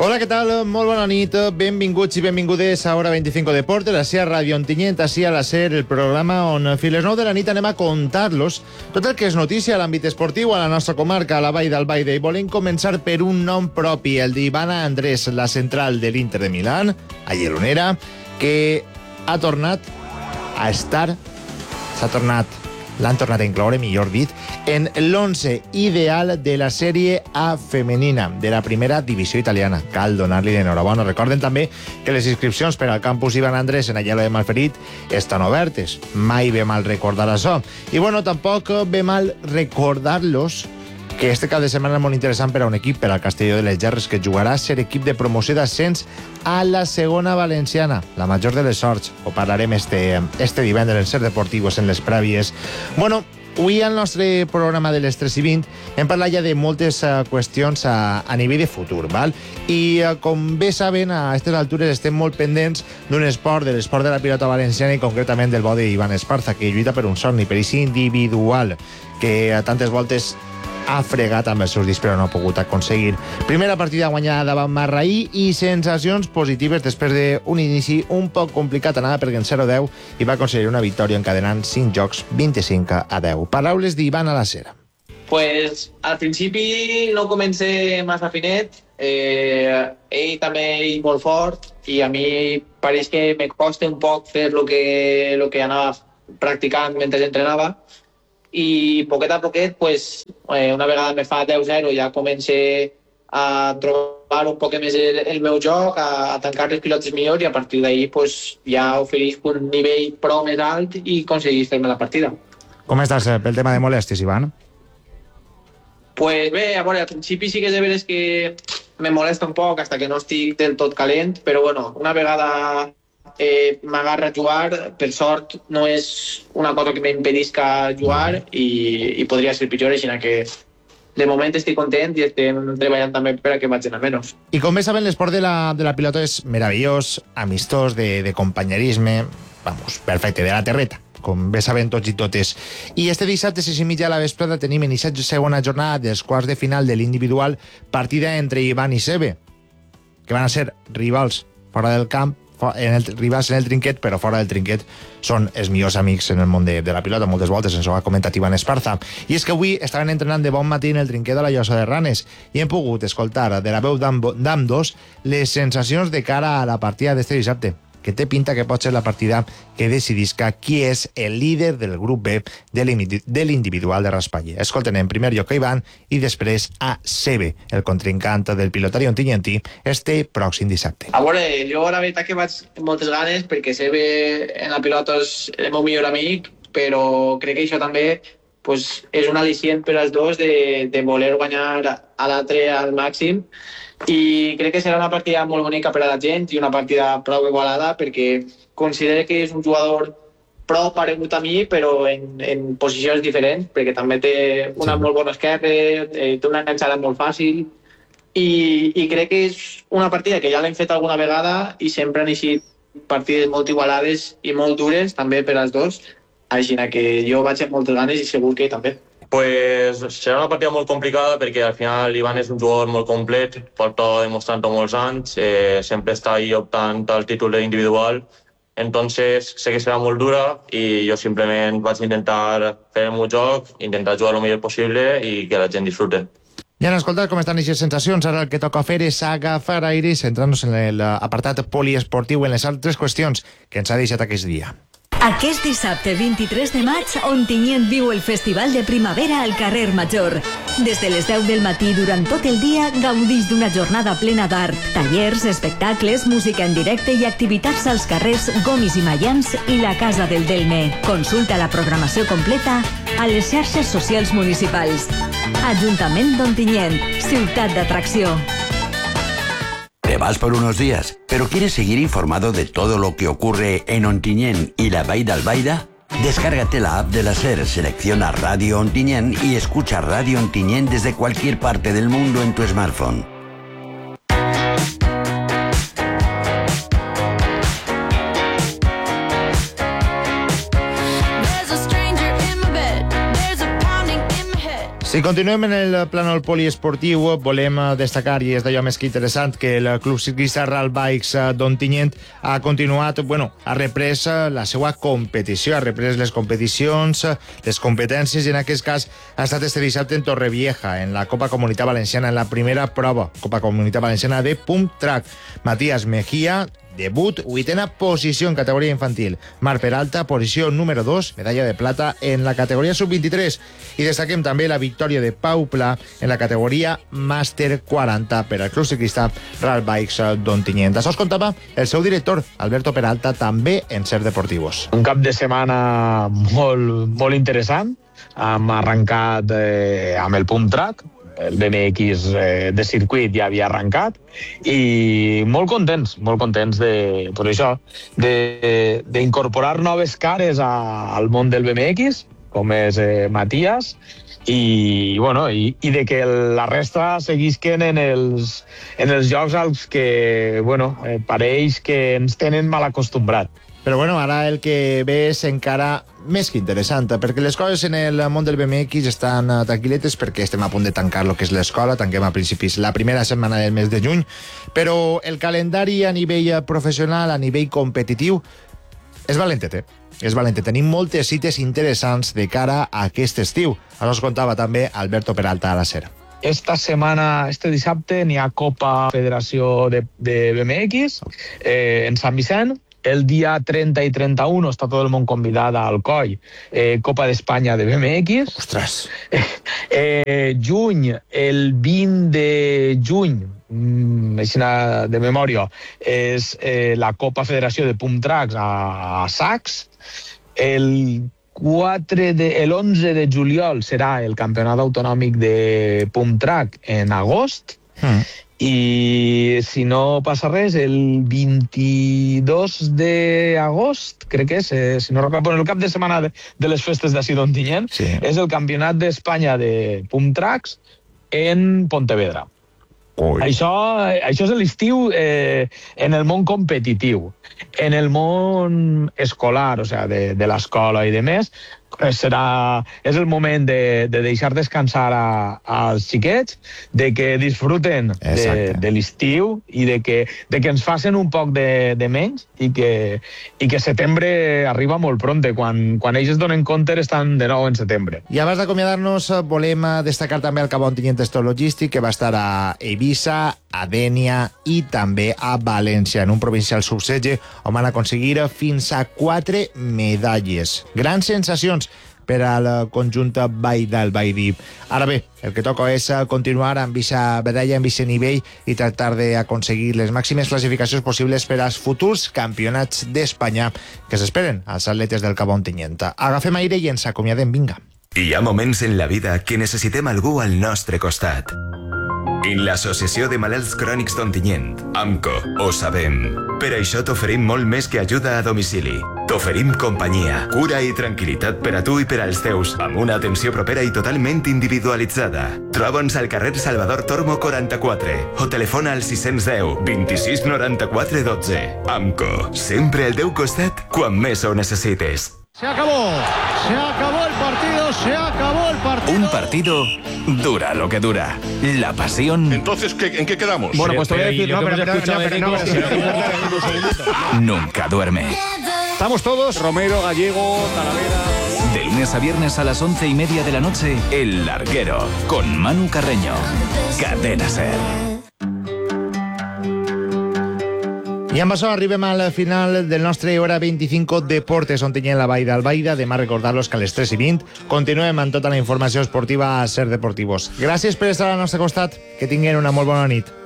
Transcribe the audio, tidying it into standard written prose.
Hola, què tal? Molt bona nit. Benvinguts i benvingudes a Hora 25 Deportes, a ser Ràdio Ontinyent, així a la SER, el programa on fins les 9 de la nit anem a contar-los tot el que és notícia a l'àmbit esportiu a la nostra comarca, a la Vall d'Albaida. I volem començar per un nom propi, el d'Ivana Andrés, la central de l'Inter de Milán, a Lleronera, que ha tornat a estar, l'han tornat a incloure, millor dit, en l'11 ideal de la Sèrie A femenina de la primera divisió italiana. Cal donar-li l'enhorabona. Recorden també que les inscripcions per al campus Iván Andrés en Ayala de Malferit estan obertes. Mai ve mal recordar això. I bueno, tampoc ve mal recordar-los que este cap de setmana és molt interessant per a un equip, per al Castelló de les Gerres, que jugarà a ser equip de promoció d'ascens a la segona valenciana, la major de les sorts. Ho parlarem este divendres en Ser Deportivos, en les prèvies. Bueno, avui al nostre programa de les 3:20 hem parlat ja de moltes qüestions a nivell de futur, val? I com bé saben, a aquestes altures estem molt pendents d'un esport, de l'esport de la pilota valenciana i concretament del bo d'Ivan Esparza, que lluita per un somni, per aquest individual que a tantes voltes ha fregat amb els seus discs però no ha pogut aconseguir. Primera partida guanyada davant Marraí i sensacions positives després d'un inici un poc complicat. Anava per 0-10 i va aconseguir una victòria encadenant 5 jocs, 25-10. Paraules d'Ivan a la Sera. Pues al principi no comencé massa finet, ell també molt fort i a mi pareix que me costa un poc fer lo que anava practicant mentre entrenava. I poquet a poquet, pues, una vegada me fa 10-0 ja comencé a trobar un poc més el meu joc, a tancar les pilotes millor i a partir d'ahir pues, ja ofereix un nivell prou més alt i aconseguís fer-me la partida. Com estàs pel tema de molèsties, Ivan? Pues bé, a veure, al principi sí que és de veres que me molesta un poc hasta que no estic del tot calent, però bueno, una vegada m'agarra a jugar, per sort no és una cosa que m'impedisca jugar i podria ser pitjor, així que de moment estic content i estem treballant també per a que vagin a menys. I com bé saben, l'esport de la pilota és meravellós, amistós, de companyerisme, vamos, perfecte, de la terreta, com bé saben tots i totes. I este dissabte, 6:30 a la vesprada, tenim iniciat la segona jornada dels quarts de final de l'individual, partida entre Ivan i Sebe, que van a ser rivals fora del camp, rivals en el trinquet, però fora del trinquet són els millors amics en el món de la pilota. Moltes voltes ens ho ha comentat Iván Esparza. I és que avui estaven entrenant de bon matí en el trinquet de la Llosa de Ranes i hem pogut escoltar de la veu d'ambdós les sensacions de cara a la partida d'este dissabte, que té pinta que pot ser la partida que decidisca qui és el líder del grup B de l'individual de Raspall. Escolten en primer lloc a Ivan i després a Sebe, el contrincant del pilotari ontinyentí, este pròxim dissabte. A veure, jo la veritat que vaig amb moltes ganes perquè Sebe en la pilota és el meu millor amic, però crec que això també pues, és un al·licient per als dos de voler guanyar a l'altre al màxim. I crec que serà una partida molt bonica per a la gent i una partida prou igualada perquè considero que és un jugador prou paregut a mi però en posicions diferents perquè també té una molt bona esquerra, té una enganxada molt fàcil i crec que és una partida que ja l'hem fet alguna vegada i sempre han eixit partides molt igualades i molt dures també per als dos, així que jo vaig amb moltes ganes i segur que també. Pues serà una partida molt complicada perquè al final l'Ivan és un jugador molt complet, porta demostrant-ho molts anys, sempre està ahí optant al títol individual, entonces sé que serà molt dura i jo simplement vaig intentar fer el meu joc, intentar jugar el millor possible i que la gent disfrute. Ja han escoltat com estan aquestes sensacions. Ara el que toca fer és agafar aire i centrar-nos en l'apartat poliesportiu, en les altres qüestions que ens ha deixat aquest dia. Aquest dissabte 23 de maig, Ontinyent viu el Festival de Primavera al carrer Major. Des de les 10 del matí durant tot el dia gaudix d'una jornada plena d'art, tallers, espectacles, música en directe i activitats als carrers Gomis i Mayans i la Casa del Delme. Consulta la programació completa a les xarxes socials municipals. Ajuntament d'Ontinyent, ciutat d'atracció. Te vas por unos días, pero ¿quieres seguir informado de todo lo que ocurre en Ontinyent y la Vall d'Albaida? Descárgate la app de la SER, selecciona Radio Ontinyent y escucha Radio Ontinyent desde cualquier parte del mundo en tu smartphone. Si continuem en el plànol poliesportiu, volem destacar, i és d'allò més que interessant, que el Club Ciclista Ral Bikes d'Ontinyent ha continuat, ha reprès la seva competició, ha reprès les competicions, les competències, i en aquest cas ha estat este dissabte en Torrevieja, en la Copa Comunitat Valenciana, en la primera prova, Copa Comunitat Valenciana de Pump Track. Matías Mejía, debut, 8ª posició en categoria infantil. Marc Peralta, posició número 2, medalla de plata en la categoria sub-23. I destaquem també la victòria de Pau Pla en la categoria Màster 40 per al Club Ciclista Ral Bikes d'Ontinyent. Això es contava el seu director, Alberto Peralta, també en Ser Deportivos. Un cap de setmana molt interessant. Hem arrencat amb el Pump Track. El BMX de circuit ja havia arrencat i molt contents d'incorporar noves cares al món del BMX, com és Matías, i de que la resta seguisquen en els jocs als que pareix que ens tenen mal acostumbrat. Però ara el que ve és encara més que interessant, perquè les coses en el món del BMX estan tranquil·letes, perquè estem a punt de tancar el que és l'escola, tanquem a principis la primera setmana del mes de juny, però el calendari a nivell professional, a nivell competitiu, és valentet, És valentet. Tenim moltes cites interessants de cara a aquest estiu. Això es contava també Alberto Peralta a la SER. Esta setmana, este dissabte, n'hi ha Copa Federació de BMX en Sant Vicent. El dia 30 i 31 està tot el món convidat a Alcoi, Copa d'Espanya de BMX. Ostres! Juny, el 20 de juny, així de memòria, és la Copa Federació de Pump Tracks a Sacs. El 11 de juliol serà el Campionat Autonòmic de Pump Track en agost. I si no passa res, el 22 d'agost, crec que és, si no recordo, el cap de setmana de les festes d'ací d'Ontinyent, és el Campionat d'Espanya de Pump Tracks en Pontevedra. Això és l'estiu en el món competitiu. En el món escolar, de l'escola i de més, és el moment de deixar descansar als xiquets, de que disfruten de l'estiu i de que ens facin un poc de menys i que setembre arriba molt prompte. Quan ells es donen compte estan de nou en setembre. I abans d'acomiadar-nos volem destacar també el Cabal Ontinyent Store Logístic, que va estar a Eivissa, a Dénia i també a València, en un provincial sub-16, on van aconseguir fins a 4 medalles. Grans sensacions per al conjunt Vall d'Albaida. Ara bé, el que toca és continuar amb aquesta medalla, amb aquest nivell, i tractar d'aconseguir les màximes classificacions possibles per als futurs campionats d'Espanya que s'esperen als atletes del Cabal Ontinyent. Agafem aire i ens acomiadem, vinga. Hi ha moments en la vida que necessitem algú al nostre costat. En l'Associació de Malalts Crònics d'Ontinyent, AMCO, ho sabem. Per això t'oferim molt més que ajuda a domicili. T'oferim companyia, cura i tranquil·litat per a tu i per als teus, amb una atenció propera i totalment individualitzada. Troba'ns al carrer Salvador Tormo 44 o telefona al 610 26 94 12. AMCO, sempre al teu costat quan més ho necessites. Se acabó el partido, se acabó el partido. Un partido dura lo que dura. La pasión. Entonces, ¿en qué quedamos? Bueno, pues te voy a decir, nunca duerme. Estamos todos, Romero, Gallego, Talavera. De lunes a viernes a las 11:30 de la noche, El Larguero, con Manu Carreño. Cadena SER. I amb això arribem al final del nostre Hora 25 Deportes Ontinyent, la Vall d'Albaida. Demà recordar-los que a les 3:20 continuem amb tota la informació esportiva a Ser Deportivos. Gràcies per estar al nostre costat. Que tinguin una molt bona nit.